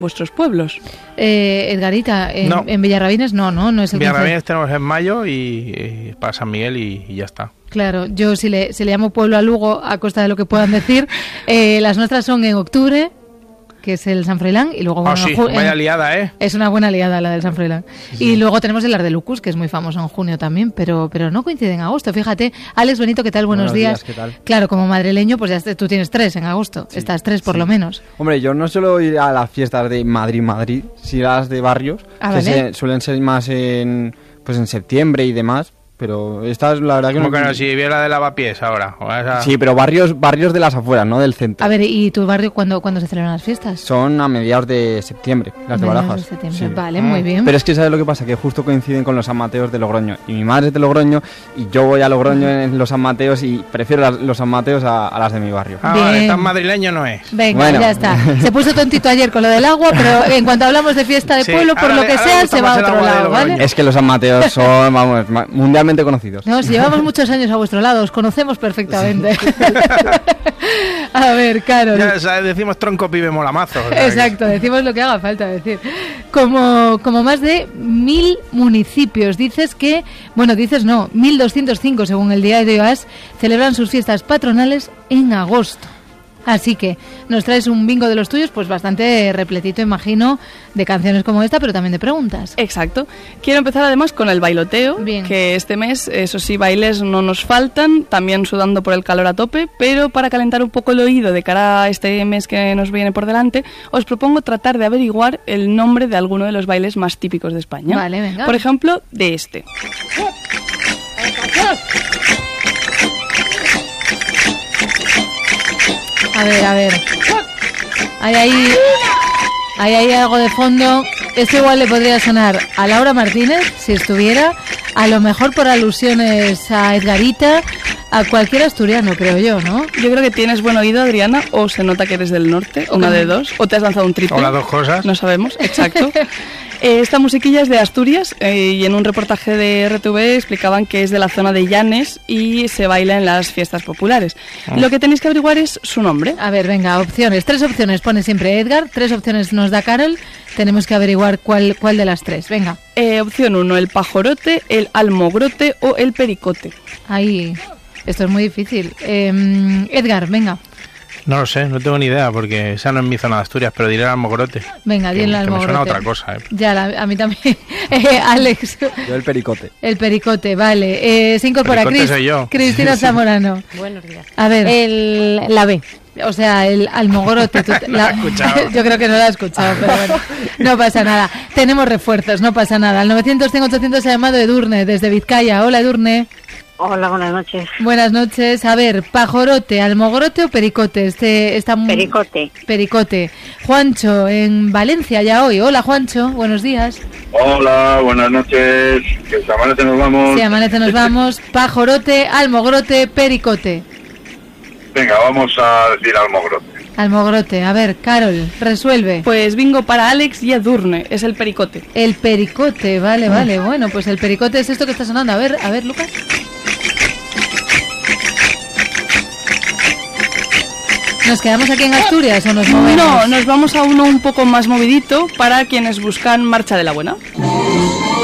vuestros pueblos. Edgarita, en Villarrabines no es el 15. Villarrabines tenemos en mayo y para San Miguel y ya está. Claro, yo si le llamo pueblo a Lugo a costa de lo que puedan decir, las nuestras son en octubre, que es el San Froilán, y luego... Bueno, sí, vaya liada, ¿eh? Es una buena liada la del San Froilán. Sí. Y luego tenemos el Ardelucus, que es muy famoso en junio también, pero no coincide en agosto, fíjate. Alex Benito, ¿qué tal? Buenos días. ¿Qué tal? Claro, como madrileño, pues ya tú tienes 3 en agosto, sí, estas 3 por lo menos. Hombre, yo no suelo ir a las fiestas de Madrid, sí las de barrios, que suelen ser más en septiembre y demás. Pero esta es la verdad que no... Como que si viera de Lavapiés ahora. O esa... Sí, pero barrios de las afueras, no del centro. A ver, ¿y tu barrio cuándo se celebran las fiestas? Son a mediados de septiembre, las de Barajas. Sí. Vale, muy bien. Pero es que ¿sabes lo que pasa? Que justo coinciden con los San Mateos de Logroño. Y mi madre es de Logroño y yo voy a Logroño en los San Mateos y prefiero los San Mateos a las de mi barrio. Vale, tan madrileño no es. Venga, bueno, ya está. Se puso tontito ayer con lo del agua, pero en cuanto hablamos de fiesta de pueblo, por lo que sea, se va a otro lado, ¿vale? Es que los San Mateos son, vamos, mundialmente conocidos. No, llevamos muchos años a vuestro lado, os conocemos perfectamente. Sí. A ver, Carol. Ya sabes, decimos tronco pibe molamazo. Exacto, decimos lo que haga falta decir. Como más de 1000 municipios. Dices 1205 según el diario AS, celebran sus fiestas patronales en agosto. Así que nos traes un bingo de los tuyos, pues bastante repletito, imagino, de canciones como esta, pero también de preguntas. Exacto. Quiero empezar además con el bailoteo. Bien. Que este mes, eso sí, bailes no nos faltan, también sudando por el calor a tope, pero para calentar un poco el oído de cara a este mes que nos viene por delante, os propongo tratar de averiguar el nombre de alguno de los bailes más típicos de España. Vale, venga. Por ejemplo, de este. A ver. Hay algo de fondo. Esto igual le podría sonar a Laura Martínez, si estuviera. A lo mejor por alusiones a Edgarita, a cualquier asturiano, creo yo, ¿no? Yo creo que tienes buen oído, Adriana, o se nota que eres del norte, una de dos, o te has lanzado un triple. O las dos cosas. No sabemos, exacto. Esta musiquilla es de Asturias y en un reportaje de RTV explicaban que es de la zona de Llanes y se baila en las fiestas populares. Lo que tenéis que averiguar es su nombre. A ver, venga, opciones. 3 opciones pone siempre Edgar, 3 opciones nos da Carol. Tenemos que averiguar cuál de las 3. Venga. Opción 1, el pajorote, el almogrote o el pericote. Ahí, esto es muy difícil. Edgar, venga. No lo sé, no tengo ni idea, porque esa no es mi zona de Asturias, pero diré el almogrote. Venga, di el almogrote. Que me suena a otra cosa, Ya, a mí también. Alex. Yo el pericote. El pericote, vale. Se incorpora Cristina Zamorano. Buenos días. A ver. La B. O sea, el almogrote. Yo creo que no la he escuchado, pero bueno, no pasa nada. Tenemos refuerzos, no pasa nada. Al 900-800 se ha llamado Edurne, desde Vizcaya. Hola, Edurne. Hola, buenas noches. Buenas noches. A ver, pajorote, almogrote o pericote. Pericote. Pericote. Juancho, en Valencia ya hoy. Hola, Juancho, buenos días. Hola, buenas noches. Que se amanece nos vamos. Sí, amanece nos vamos. Pajorote, almogrote, pericote. Venga, vamos a decir almogrote. Almogrote. A ver, Carol, resuelve. Pues bingo para Alex y Edurne, es el pericote. El pericote, vale. Bueno, pues el pericote es esto que está sonando. A ver, Lucas. ¿Nos quedamos aquí en Asturias o nos movemos? No, nos vamos a uno un poco más movidito para quienes buscan Marcha de la Buena.